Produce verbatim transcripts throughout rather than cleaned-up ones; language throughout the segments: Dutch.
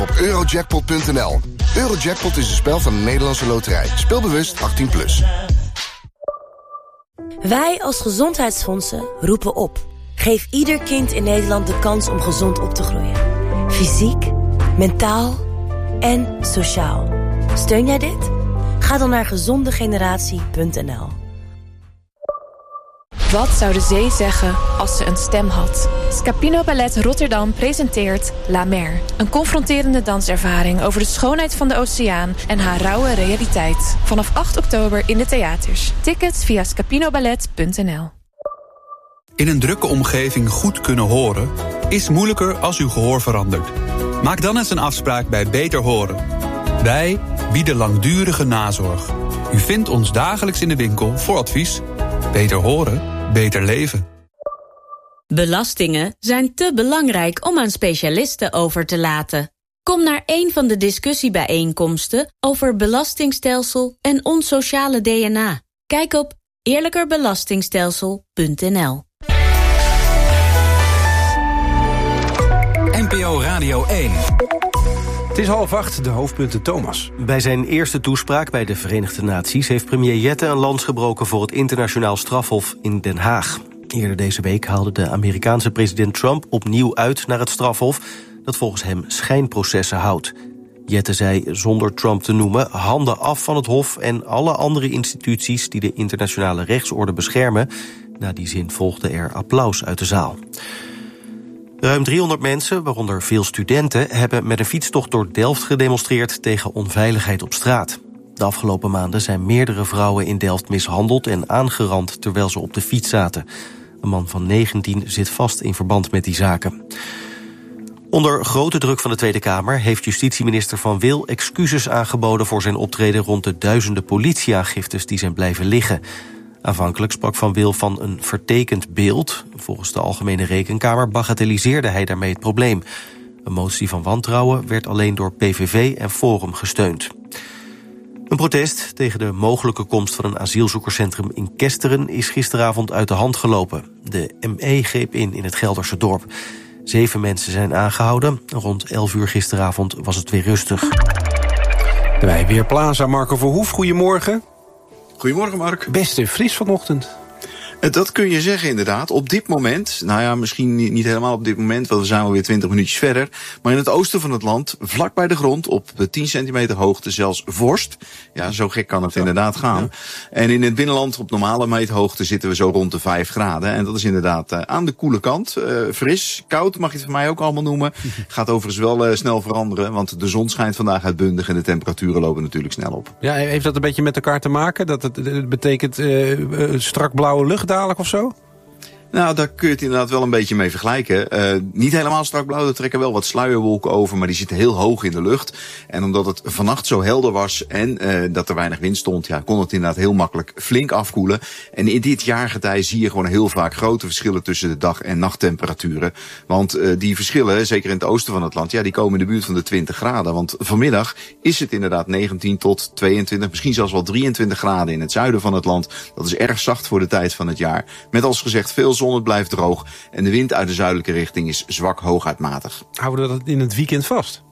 op eurojackpot punt n l. Eurojackpot is een spel van de Nederlandse Loterij. Speel bewust achttien plus. Wij als gezondheidsfondsen roepen op. Geef ieder kind in Nederland de kans om gezond op te groeien. Fysiek, mentaal en sociaal. Steun jij dit? Ga dan naar gezondegeneratie punt n l. Wat zou de zee zeggen als ze een stem had? Scapino Ballet Rotterdam presenteert La Mer. Een confronterende danservaring over de schoonheid van de oceaan en haar rauwe realiteit. Vanaf acht oktober in de theaters. Tickets via scapinoballet punt n l. In een drukke omgeving goed kunnen horen is moeilijker als uw gehoor verandert. Maak dan eens een afspraak bij Beter Horen. Wij bieden langdurige nazorg. U vindt ons dagelijks in de winkel voor advies. Beter horen, beter leven. Belastingen zijn te belangrijk om aan specialisten over te laten. Kom naar een van de discussiebijeenkomsten over belastingstelsel en ons sociale D N A. Kijk op eerlijkerbelastingstelsel punt n l. N P O Radio één. Het is half acht, de hoofdpunten Thomas. Bij zijn eerste toespraak bij de Verenigde Naties heeft premier Jette een lans gebroken voor het internationaal strafhof in Den Haag. Eerder deze week haalde de Amerikaanse president Trump opnieuw uit naar het strafhof, dat volgens hem schijnprocessen houdt. Jette zei, zonder Trump te noemen, handen af van het hof en alle andere instituties die de internationale rechtsorde beschermen. Na die zin volgde er applaus uit de zaal. Ruim driehonderd mensen, waaronder veel studenten, hebben met een fietstocht door Delft gedemonstreerd tegen onveiligheid op straat. De afgelopen maanden zijn meerdere vrouwen in Delft mishandeld en aangerand terwijl ze op de fiets zaten. Een man van negentien zit vast in verband met die zaken. Onder grote druk van de Tweede Kamer heeft justitieminister Van Wil excuses aangeboden voor zijn optreden rond de duizenden politieaangiftes die zijn blijven liggen. Aanvankelijk sprak Van Wil van een vertekend beeld. Volgens de Algemene Rekenkamer bagatelliseerde hij daarmee het probleem. Een motie van wantrouwen werd alleen door P V V en Forum gesteund. Een protest tegen de mogelijke komst van een asielzoekerscentrum in Kesteren is gisteravond uit de hand gelopen. De M E greep in in het Gelderse dorp. Zeven mensen zijn aangehouden. Rond elf uur gisteravond was het weer rustig. Bij Weerplaza, Marco Verhoef, goedemorgen. Goedemorgen, Mark. Best en fris vanochtend. Dat kun je zeggen, inderdaad. Op dit moment, nou ja, misschien niet helemaal op dit moment, want we zijn alweer twintig minuutjes verder. Maar in het oosten van het land, vlak bij de grond, op tien centimeter hoogte, zelfs vorst. Ja, zo gek kan het ja. inderdaad gaan. Ja. En in het binnenland, op normale meethoogte, zitten we zo rond de vijf graden. En dat is inderdaad uh, aan de koele kant. Uh, fris, koud, mag je het voor mij ook allemaal noemen. Gaat overigens wel uh, snel veranderen, want de zon schijnt vandaag uitbundig en de temperaturen lopen natuurlijk snel op. Ja, heeft dat een beetje met elkaar te maken? Dat het, het betekent uh, uh, strak blauwe lucht dadelijk of zo? Nou, daar kun je het inderdaad wel een beetje mee vergelijken. Uh, niet helemaal strak blauw, er trekken wel wat sluierwolken over, maar die zitten heel hoog in de lucht. En omdat het vannacht zo helder was en uh, dat er weinig wind stond, ja, kon het inderdaad heel makkelijk flink afkoelen. En in dit jaargetij zie je gewoon heel vaak grote verschillen tussen de dag- en nachttemperaturen. Want uh, die verschillen, zeker in het oosten van het land, ja, die komen in de buurt van de twintig graden. Want vanmiddag is het inderdaad negentien tot tweeëntwintig, misschien zelfs wel drieëntwintig graden in het zuiden van het land. Dat is erg zacht voor de tijd van het jaar. Met als gezegd veel zon, het blijft droog en de wind uit de zuidelijke richting is zwak hooguitmatig. Houden we dat in het weekend vast?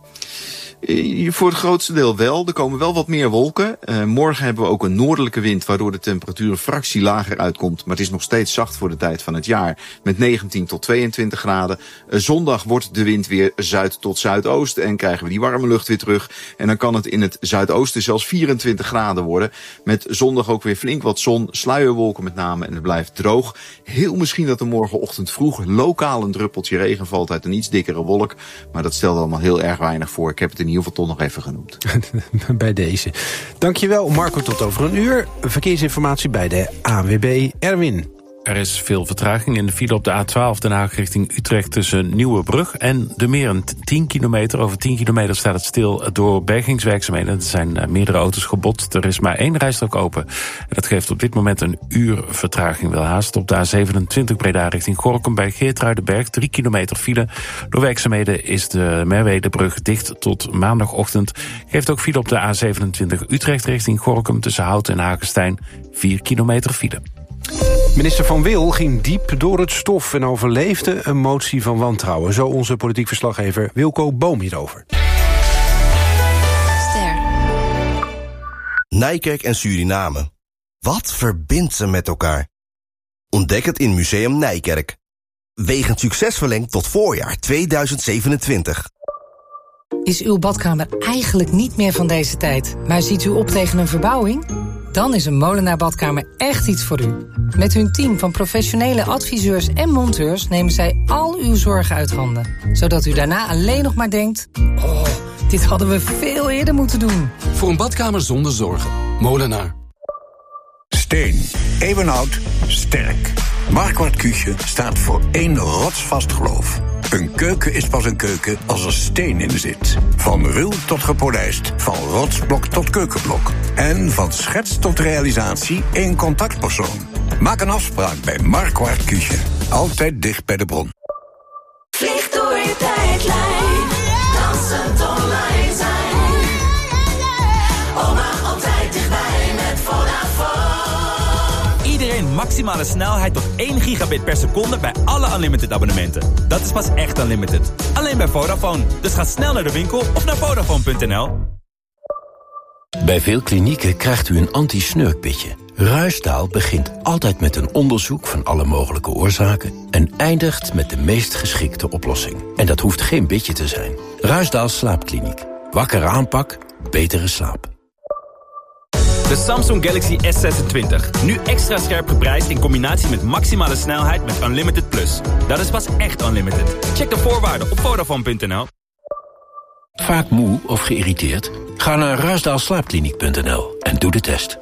Voor het grootste deel wel. Er komen wel wat meer wolken. Uh, morgen hebben we ook een noordelijke wind, waardoor de temperatuur een fractie lager uitkomt. Maar het is nog steeds zacht voor de tijd van het jaar. Met negentien tot tweeëntwintig graden. Uh, zondag wordt de wind weer zuid tot zuidoost. En krijgen we die warme lucht weer terug. En dan kan het in het zuidoosten zelfs vierentwintig graden worden. Met zondag ook weer flink wat zon. Sluierwolken met name. En het blijft droog. Heel misschien dat er morgenochtend vroeg lokaal een druppeltje regen valt uit een iets dikkere wolk. Maar dat stelt allemaal heel erg weinig voor. Ik heb het in ieder geval toch nog even genoemd. Bij deze. Dankjewel, Marco, tot over een uur. Verkeersinformatie bij de A N W B, Erwin. Er is veel vertraging in de file op de A twaalf Den Haag richting Utrecht tussen Nieuwebrug en de Meren. tien kilometer, over tien kilometer staat het stil door bergingswerkzaamheden. Er zijn meerdere auto's gebot, er is maar één rijstrook open. Dat geeft op dit moment een uur vertraging wel haast. Op de A zevenentwintig Breda richting Gorinchem bij Geertruidenberg, drie kilometer file. Door werkzaamheden is de Merwedebrug dicht tot maandagochtend. Geeft ook file op de A zevenentwintig Utrecht richting Gorinchem tussen Houten en Hagestein, vier kilometer file. Minister Van Wil ging diep door het stof en overleefde een motie van wantrouwen. Zo onze politiek verslaggever Wilco Boom hierover. Nijkerk en Suriname. Wat verbindt ze met elkaar? Ontdek het in Museum Nijkerk. Wegens succes verlengd tot voorjaar tweeduizend zevenentwintig. Is uw badkamer eigenlijk niet meer van deze tijd, maar ziet u op tegen een verbouwing? Dan is een Molenaar Badkamer echt iets voor u. Met hun team van professionele adviseurs en monteurs nemen zij al uw zorgen uit handen. Zodat u daarna alleen nog maar denkt, oh, dit hadden we veel eerder moeten doen. Voor een badkamer zonder zorgen. Molenaar. Steen. Eeuwenoud. Sterk. Marquardt Küche staat voor één rotsvast geloof. Een keuken is pas een keuken als er steen in zit. Van ruw tot gepolijst, van rotsblok tot keukenblok. En van schets tot realisatie één contactpersoon. Maak een afspraak bij Marquardt Küche. Altijd dicht bij de bron. Vlieg door je tijdlijn, dansend online zijn. Oma altijd dichtbij met Vodafone. Iedereen maximale snelheid tot één gigabit per seconde bij alle Unlimited abonnementen. Dat is pas echt Unlimited. Alleen bij Vodafone. Dus ga snel naar de winkel of naar Vodafone punt n l. Bij veel klinieken krijgt u een anti-snurkbitje. Ruisdaal begint altijd met een onderzoek van alle mogelijke oorzaken en eindigt met de meest geschikte oplossing. En dat hoeft geen bitje te zijn. Ruisdaal Slaapkliniek. Wakkere aanpak, betere slaap. De Samsung Galaxy S zesentwintig. Nu extra scherp geprijsd in combinatie met maximale snelheid met Unlimited Plus. Dat is pas echt Unlimited. Check de voorwaarden op Vodafone punt n l. Vaak moe of geïrriteerd? Ga naar ruisdaal slaapkliniek punt n l en doe de test.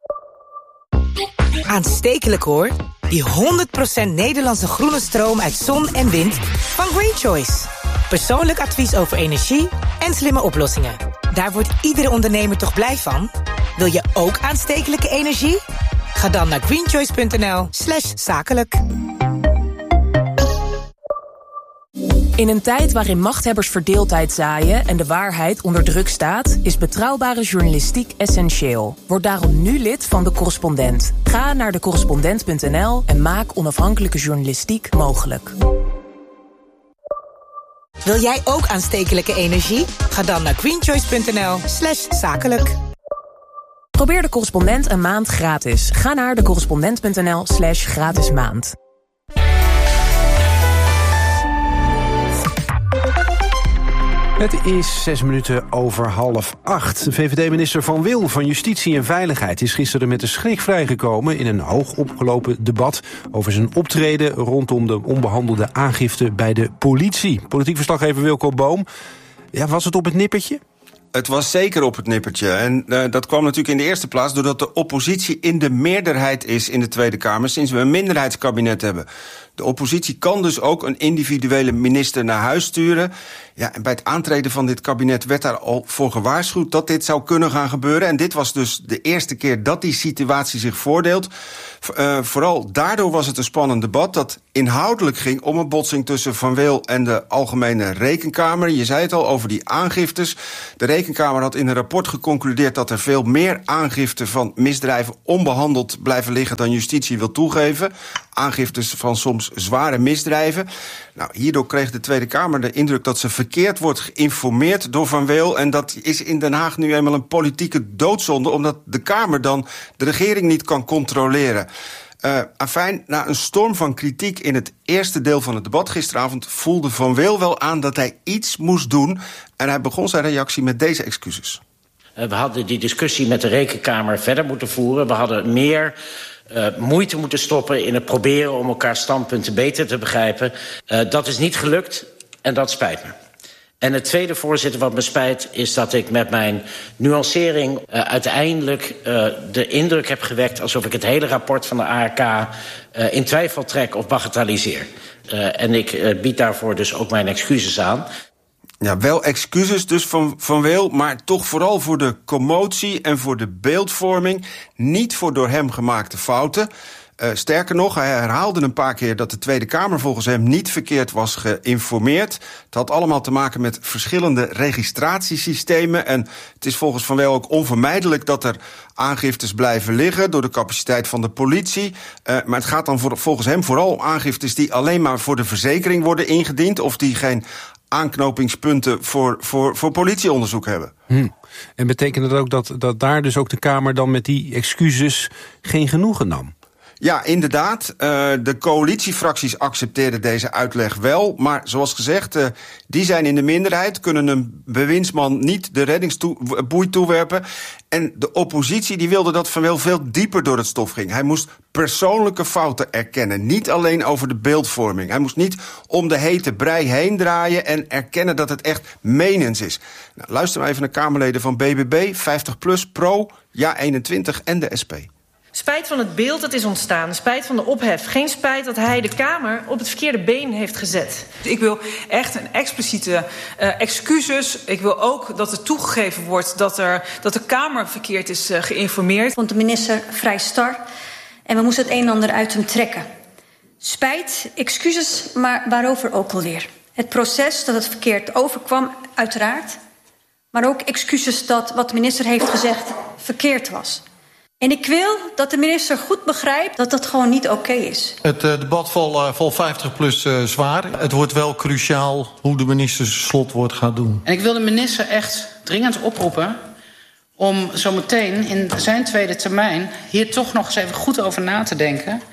Aanstekelijk hoor. Die honderd procent Nederlandse groene stroom uit zon en wind van Green Choice. Persoonlijk advies over energie en slimme oplossingen. Daar wordt iedere ondernemer toch blij van? Wil je ook aanstekelijke energie? Ga dan naar greenchoice punt n l slash zakelijk. In een tijd waarin machthebbers verdeeldheid zaaien en de waarheid onder druk staat, is betrouwbare journalistiek essentieel. Word daarom nu lid van De Correspondent. Ga naar de correspondent punt n l en maak onafhankelijke journalistiek mogelijk. Wil jij ook aanstekelijke energie? Ga dan naar greenchoice punt n l slash zakelijk. Probeer De Correspondent een maand gratis. Ga naar de correspondent punt n l slash gratis maand. Het is zes minuten over half acht. De V V D-minister Van Wil van Justitie en Veiligheid is gisteren met de schrik vrijgekomen in een hoog opgelopen debat over zijn optreden rondom de onbehandelde aangifte bij de politie. Politiek verslaggever Wilco Boom. Ja, was het op het nippertje? Het was zeker op het nippertje. En uh, dat kwam natuurlijk in de eerste plaats doordat de oppositie in de meerderheid is in de Tweede Kamer sinds we een minderheidskabinet hebben. De oppositie kan dus ook een individuele minister naar huis sturen. Ja, en bij het aantreden van dit kabinet werd daar al voor gewaarschuwd dat dit zou kunnen gaan gebeuren. En dit was dus de eerste keer dat die situatie zich voordeelt. Uh, vooral daardoor was het een spannend debat dat inhoudelijk ging om een botsing tussen Van Wil en de Algemene Rekenkamer. Je zei het al over die aangiftes. De Rekenkamer had in een rapport geconcludeerd dat er veel meer aangiften van misdrijven onbehandeld blijven liggen dan justitie wil toegeven. Aangiftes van soms zware misdrijven. Nou, hierdoor kreeg de Tweede Kamer de indruk dat ze verkeerd wordt geïnformeerd door Van Wil. En dat is in Den Haag nu eenmaal een politieke doodzonde, omdat de Kamer dan de regering niet kan controleren. Uh, afijn, na een storm van kritiek in het eerste deel van het debat gisteravond voelde Van Wil wel aan dat hij iets moest doen. En hij begon zijn reactie met deze excuses. Uh, we hadden die discussie met de Rekenkamer verder moeten voeren. We hadden meer uh, moeite moeten stoppen in het proberen om elkaar standpunten beter te begrijpen. Uh, dat is niet gelukt en dat spijt me. En het tweede, voorzitter, wat me spijt, is dat ik met mijn nuancering uh, uiteindelijk uh, de indruk heb gewekt alsof ik het hele rapport van de A R K uh, in twijfel trek of bagatelliseer. Uh, en ik uh, bied daarvoor dus ook mijn excuses aan. Ja, wel excuses dus van, van Wil, maar toch vooral voor de commotie en voor de beeldvorming. Niet voor door hem gemaakte fouten. Uh, sterker nog, hij herhaalde een paar keer dat de Tweede Kamer volgens hem niet verkeerd was geïnformeerd. Het had allemaal te maken met verschillende registratiesystemen. En het is volgens Van Wil ook onvermijdelijk dat er aangiftes blijven liggen door de capaciteit van de politie. Uh, maar het gaat dan voor, volgens hem vooral om aangiftes die alleen maar voor de verzekering worden ingediend of die geen aanknopingspunten voor, voor, voor politieonderzoek hebben. Hm. En betekent dat ook dat, dat daar dus ook de Kamer dan met die excuses geen genoegen nam? Ja, inderdaad. Uh, de coalitiefracties accepteerden deze uitleg wel. Maar zoals gezegd, uh, die zijn in de minderheid, kunnen een bewindsman niet de reddingsboei toewerpen. En de oppositie die wilde dat Van Wil veel dieper door het stof ging. Hij moest persoonlijke fouten erkennen. Niet alleen over de beeldvorming. Hij moest niet om de hete brei heen draaien en erkennen dat het echt menens is. Nou, luister maar even naar Kamerleden van B B B, vijftig plus, Pro, Ja eenentwintig en de S P. Spijt van het beeld dat is ontstaan, spijt van de ophef. Geen spijt dat hij de Kamer op het verkeerde been heeft gezet. Ik wil echt een expliciete uh, excuses. Ik wil ook dat er toegegeven wordt dat, er, dat de Kamer verkeerd is uh, geïnformeerd. Ik vond de minister vrij star en we moesten het een en ander uit hem trekken. Spijt, excuses, maar waarover ook alweer. Het proces dat het verkeerd overkwam, uiteraard. Maar ook excuses dat wat de minister heeft gezegd verkeerd was. En ik wil dat de minister goed begrijpt dat dat gewoon niet oké okay is. Het uh, debat valt uh, vol vijftig plus uh, zwaar. Het wordt wel cruciaal hoe de minister zijn slotwoord gaat doen. En ik wil de minister echt dringend oproepen om zometeen in zijn tweede termijn hier toch nog eens even goed over na te denken.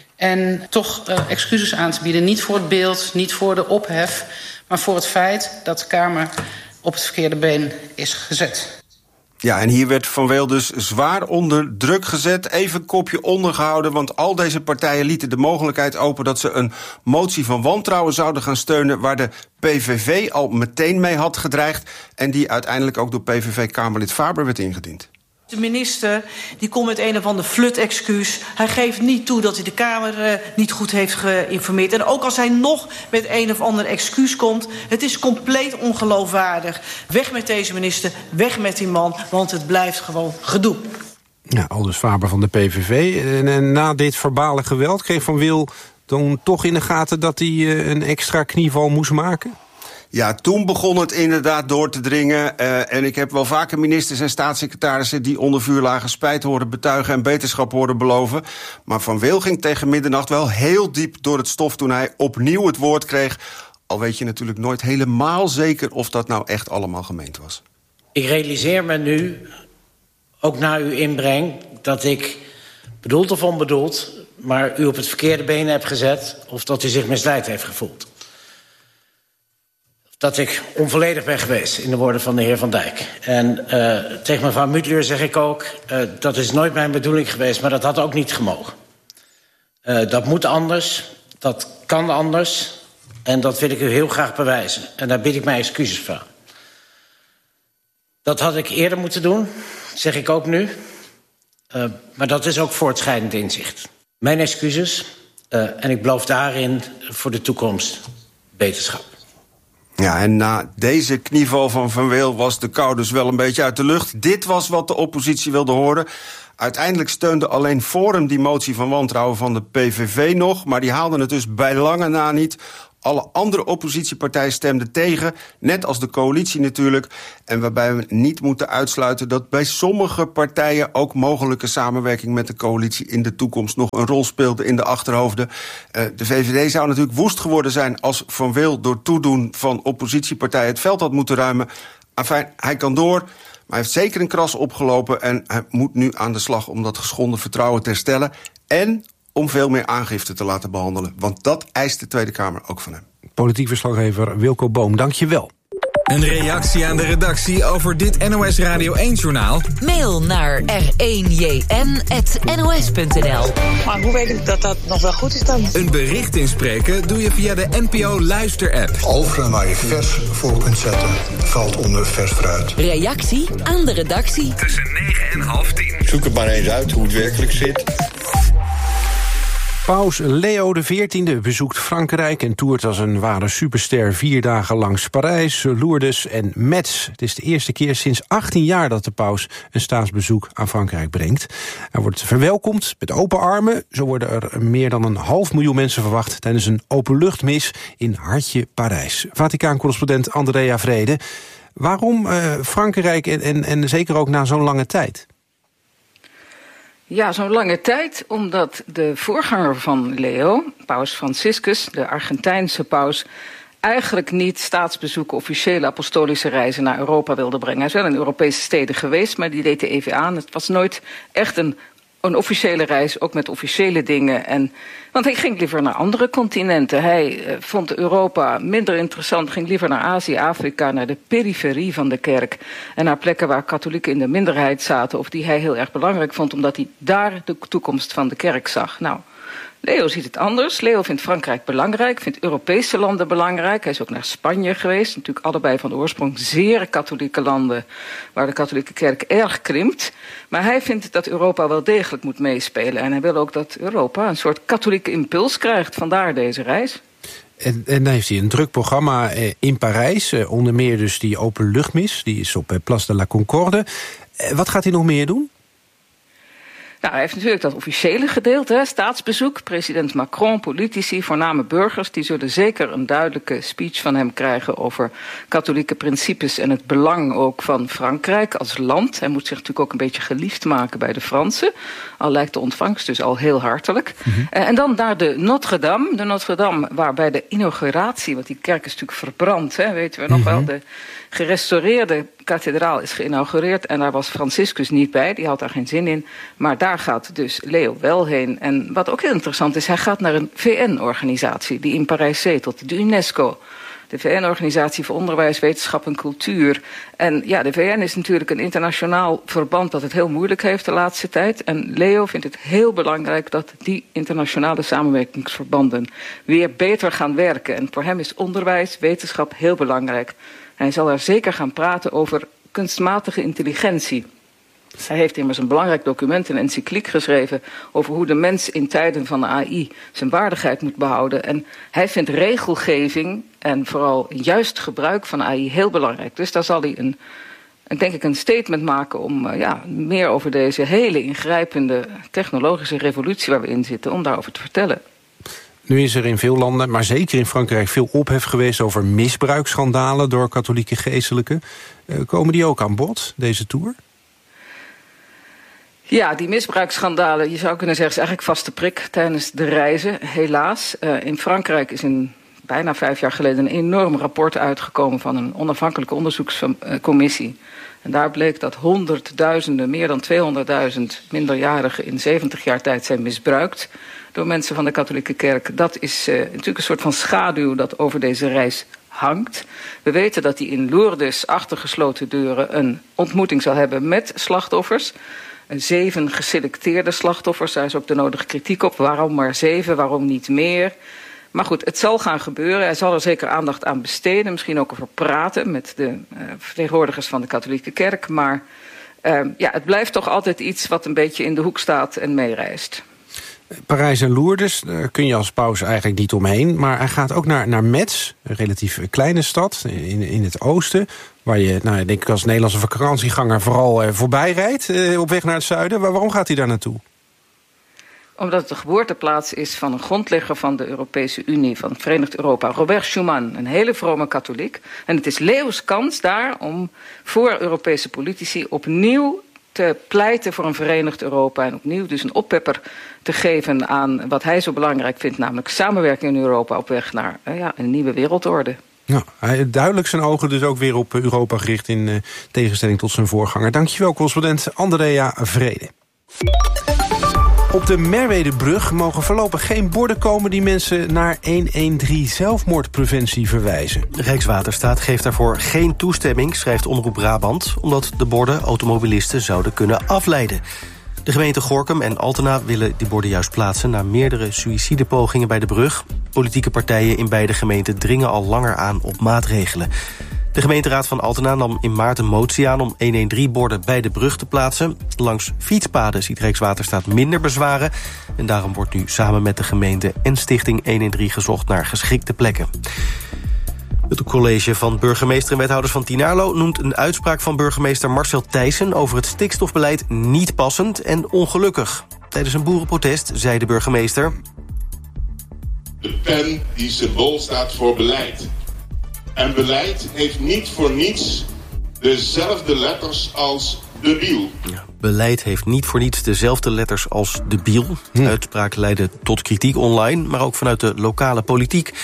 En toch uh, excuses aan te bieden. Niet voor het beeld, niet voor de ophef, maar voor het feit dat de Kamer op het verkeerde been is gezet. Ja, en hier werd Van Weel dus zwaar onder druk gezet. Even een kopje ondergehouden, want al deze partijen lieten de mogelijkheid open dat ze een motie van wantrouwen zouden gaan steunen, waar de P V V al meteen mee had gedreigd en die uiteindelijk ook door P V V-Kamerlid Faber werd ingediend. De minister die komt met een of ander flut-excuus. Hij geeft niet toe dat hij de Kamer uh, niet goed heeft geïnformeerd. En ook als hij nog met een of ander excuus komt, het is compleet ongeloofwaardig. Weg met deze minister, weg met die man, want het blijft gewoon gedoe. Ja, aldus Faber van de P V V. En, en na dit verbale geweld kreeg Van Wil dan toch in de gaten dat hij uh, een extra knieval moest maken? Ja, toen begon het inderdaad door te dringen. Uh, en ik heb wel vaker ministers en staatssecretarissen die onder vuur lagen spijt horen betuigen en beterschap horen beloven. Maar Van Wil ging tegen middernacht wel heel diep door het stof toen hij opnieuw het woord kreeg. Al weet je natuurlijk nooit helemaal zeker of dat nou echt allemaal gemeend was. Ik realiseer me nu, ook na uw inbreng, dat ik bedoeld of onbedoeld, maar u op het verkeerde been heb gezet, of dat u zich misleid heeft gevoeld. Dat ik onvolledig ben geweest, in de woorden van de heer Van Dijk. En uh, tegen mevrouw Muutluur zeg ik ook, uh, dat is nooit mijn bedoeling geweest, maar dat had ook niet gemogen. Uh, dat moet anders, dat kan anders, en dat wil ik u heel graag bewijzen. En daar bied ik mij excuses van. Dat had ik eerder moeten doen, zeg ik ook nu. Uh, maar dat is ook voortschrijdend inzicht. Mijn excuses, uh, en ik beloof daarin voor de toekomst beterschap. Ja, en na deze knieval van Van Weel was de kou dus wel een beetje uit de lucht. Dit was wat de oppositie wilde horen. Uiteindelijk steunde alleen Forum die motie van wantrouwen van de P V V nog, maar die haalden het dus bij lange na niet. Alle andere oppositiepartijen stemden tegen, net als de coalitie natuurlijk. En waarbij we niet moeten uitsluiten dat bij sommige partijen ook mogelijke samenwerking met de coalitie in de toekomst nog een rol speelde in de achterhoofden. Uh, de V V D zou natuurlijk woest geworden zijn als Van Wil door toedoen van oppositiepartijen het veld had moeten ruimen. Enfin, hij kan door, maar hij heeft zeker een kras opgelopen en hij moet nu aan de slag om dat geschonden vertrouwen te herstellen en om veel meer aangifte te laten behandelen. Want dat eist de Tweede Kamer ook van hem. Politiek verslaggever Wilco Boom, dank je wel. Een reactie aan de redactie over dit N O S Radio één-journaal? Mail naar r één j n apenstaartje n o s punt n l. Maar hoe weet ik dat dat nog wel goed is dan? Een bericht inspreken doe je via de N P O Luister-app. Overal waar je vers voor kunt zetten, valt onder vers fruit. Reactie aan de redactie. Tussen negen en half tien. Zoek het maar eens uit hoe het werkelijk zit. Paus Leo de veertiende bezoekt Frankrijk en toert als een ware superster vier dagen langs Parijs, Lourdes en Metz. Het is de eerste keer sinds achttien jaar dat de paus een staatsbezoek aan Frankrijk brengt. Hij wordt verwelkomd met open armen. Zo worden er meer dan een half miljoen mensen verwacht tijdens een openluchtmis in hartje Parijs. Vaticaan-correspondent Andrea Vrede. Waarom uh, Frankrijk en, en, en zeker ook na zo'n lange tijd? Ja, zo'n lange tijd, omdat de voorganger van Leo, paus Franciscus, de Argentijnse paus, eigenlijk niet staatsbezoeken, officiële apostolische reizen naar Europa wilde brengen. Hij is wel in Europese steden geweest, maar die deed de E V A aan. Het was nooit echt een, een officiële reis, ook met officiële dingen. En, want hij ging liever naar andere continenten. Hij uh, vond Europa minder interessant, ging liever naar Azië, Afrika, naar de periferie van de kerk. En naar plekken waar katholieken in de minderheid zaten, of die hij heel erg belangrijk vond, omdat hij daar de toekomst van de kerk zag. Nou, Leo ziet het anders. Leo vindt Frankrijk belangrijk, vindt Europese landen belangrijk. Hij is ook naar Spanje geweest. Natuurlijk allebei van oorsprong zeer katholieke landen, waar de katholieke kerk erg krimpt. Maar hij vindt dat Europa wel degelijk moet meespelen. En hij wil ook dat Europa een soort katholieke impuls krijgt. Vandaar deze reis. En, en dan heeft hij een druk programma eh, in Parijs. Eh, onder meer dus die openluchtmis. Die is op eh, Place de la Concorde. Eh, wat gaat hij nog meer doen? Nou, hij heeft natuurlijk dat officiële gedeelte, hè, staatsbezoek. President Macron, politici, voorname burgers, die zullen zeker een duidelijke speech van hem krijgen over katholieke principes en het belang ook van Frankrijk als land. Hij moet zich natuurlijk ook een beetje geliefd maken bij de Fransen. Al lijkt de ontvangst dus al heel hartelijk. Mm-hmm. En dan naar de Notre-Dame. De Notre-Dame, waar bij de inauguratie, want die kerk is natuurlijk verbrand, hè, weten we nog mm-hmm. wel, de gerestaureerde kathedraal is geïnaugureerd en daar was Franciscus niet bij, die had daar geen zin in. Maar daar gaat dus Leo wel heen. En wat ook heel interessant is, hij gaat naar een V N-organisatie die in Parijs zetelt, de UNESCO. De V N-organisatie voor Onderwijs, Wetenschap en Cultuur. En ja, de V N is natuurlijk een internationaal verband dat het heel moeilijk heeft de laatste tijd. En Leo vindt het heel belangrijk dat die internationale samenwerkingsverbanden weer beter gaan werken. En voor hem is onderwijs, wetenschap heel belangrijk. Hij zal er zeker gaan praten over kunstmatige intelligentie. Hij heeft immers een belangrijk document, een encycliek geschreven over hoe de mens in tijden van de A I zijn waardigheid moet behouden. En hij vindt regelgeving en vooral juist gebruik van A I heel belangrijk. Dus daar zal hij een, denk ik, een statement maken om uh, ja, meer over deze hele ingrijpende technologische revolutie waar we in zitten, om daarover te vertellen. Nu is er in veel landen, maar zeker in Frankrijk, veel ophef geweest over misbruiksschandalen door katholieke geestelijken. Uh, komen die ook aan bod, deze tour? Ja, die misbruiksschandalen, je zou kunnen zeggen, is eigenlijk vaste prik tijdens de reizen, helaas. Uh, in Frankrijk is in bijna vijf jaar geleden een enorm rapport uitgekomen van een onafhankelijke onderzoekscommissie. En daar bleek dat honderdduizenden, meer dan tweehonderdduizend minderjarigen in zeventig jaar tijd zijn misbruikt door mensen van de katholieke kerk. Dat is uh, natuurlijk een soort van schaduw dat over deze reis hangt. We weten dat hij in Lourdes achter gesloten deuren een ontmoeting zal hebben met slachtoffers. Zeven geselecteerde slachtoffers, daar is ook de nodige kritiek op. Waarom maar zeven, waarom niet meer? Maar goed, het zal gaan gebeuren. Hij zal er zeker aandacht aan besteden. Misschien ook over praten met de uh, vertegenwoordigers van de katholieke kerk. Maar uh, ja, het blijft toch altijd iets wat een beetje in de hoek staat en meereist. Parijs en Lourdes, daar kun je als paus eigenlijk niet omheen. Maar hij gaat ook naar, naar Metz, een relatief kleine stad in, in het oosten, waar je, nou, denk ik als Nederlandse vakantieganger vooral uh, voorbij rijdt uh, op weg naar het zuiden. Maar waarom gaat hij daar naartoe? Omdat het de geboorteplaats is van een grondlegger van de Europese Unie, van het Verenigd Europa, Robert Schuman, een hele vrome katholiek. En het is Leo's kans daar om voor Europese politici opnieuw te pleiten voor een verenigd Europa en opnieuw dus een oppepper te geven aan wat hij zo belangrijk vindt, namelijk samenwerking in Europa op weg naar uh, ja, een nieuwe wereldorde. Ja, hij heeft duidelijk zijn ogen dus ook weer op Europa gericht in uh, tegenstelling tot zijn voorganger. Dankjewel, correspondent Andrea Vrede. Op de Merwedebrug mogen voorlopig geen borden komen die mensen naar honderddertien zelfmoordpreventie verwijzen. Rijkswaterstaat geeft daarvoor geen toestemming, schrijft Omroep Brabant, omdat de borden automobilisten zouden kunnen afleiden. De gemeente Gorinchem en Altena willen die borden juist plaatsen na meerdere suïcidepogingen bij de brug. Politieke partijen in beide gemeenten dringen al langer aan op maatregelen. De gemeenteraad van Altena nam in maart een motie aan om honderddertien-borden bij de brug te plaatsen. Langs fietspaden ziet Rijkswaterstaat minder bezwaren. En daarom wordt nu samen met de gemeente en Stichting honderddertien gezocht naar geschikte plekken. Het college van burgemeester en wethouders van Tynaarlo noemt een uitspraak van burgemeester Marcel Thijssen over het stikstofbeleid niet passend en ongelukkig. Tijdens een boerenprotest zei de burgemeester: de pen die symbool staat voor beleid. En beleid heeft niet voor niets dezelfde letters als debiel. Ja, beleid heeft niet voor niets dezelfde letters als debiel. De hm. uitspraak leidde tot kritiek online, maar ook vanuit de lokale politiek.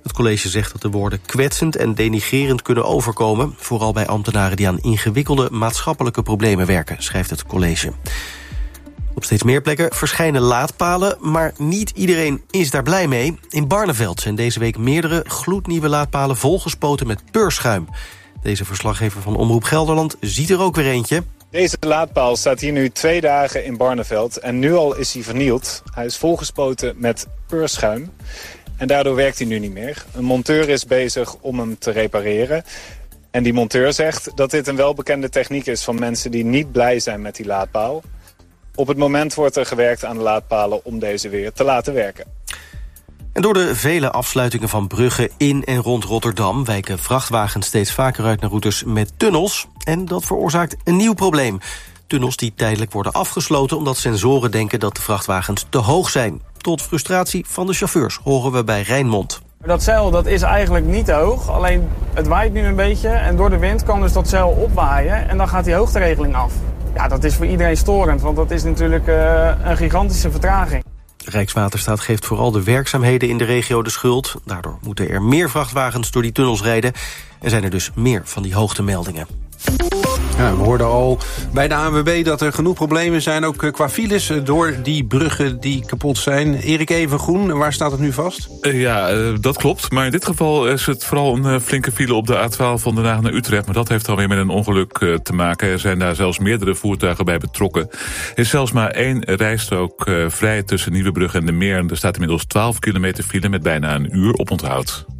Het college zegt dat de woorden kwetsend en denigrerend kunnen overkomen, vooral bij ambtenaren die aan ingewikkelde maatschappelijke problemen werken, schrijft het college. Op steeds meer plekken verschijnen laadpalen, maar niet iedereen is daar blij mee. In Barneveld zijn deze week meerdere gloednieuwe laadpalen volgespoten met peurschuim. Deze verslaggever van Omroep Gelderland ziet er ook weer eentje. Deze laadpaal staat hier nu twee dagen in Barneveld en nu al is hij vernield. Hij is volgespoten met peurschuim en daardoor werkt hij nu niet meer. Een monteur is bezig om hem te repareren. En die monteur zegt dat dit een welbekende techniek is van mensen die niet blij zijn met die laadpaal. Op het moment wordt er gewerkt aan de laadpalen om deze weer te laten werken. En door de vele afsluitingen van bruggen in en rond Rotterdam wijken vrachtwagens steeds vaker uit naar routes met tunnels. En dat veroorzaakt een nieuw probleem. Tunnels die tijdelijk worden afgesloten omdat sensoren denken dat de vrachtwagens te hoog zijn. Tot frustratie van de chauffeurs, horen we bij Rijnmond. Dat zeil dat is eigenlijk niet te hoog, alleen het waait nu een beetje en door de wind kan dus dat zeil opwaaien en dan gaat die hoogteregeling af. Ja, dat is voor iedereen storend, want dat is natuurlijk uh, een gigantische vertraging. Rijkswaterstaat geeft vooral de werkzaamheden in de regio de schuld. Daardoor moeten er meer vrachtwagens door die tunnels rijden en zijn er dus meer van die hoogtemeldingen. Ja, we hoorden al bij de A N W B dat er genoeg problemen zijn, ook qua files, door die bruggen die kapot zijn. Erik Even Groen, waar staat het nu vast? Uh, ja, uh, dat klopt. Maar in dit geval is het vooral een uh, flinke file op de A twaalf van Den Haag naar Utrecht. Maar dat heeft alweer met een ongeluk uh, te maken. Er zijn daar zelfs meerdere voertuigen bij betrokken. Er is zelfs maar één rijstrook uh, vrij tussen Nieuwebrug en de Meer. En er staat inmiddels twaalf kilometer file met bijna een uur oponthoud.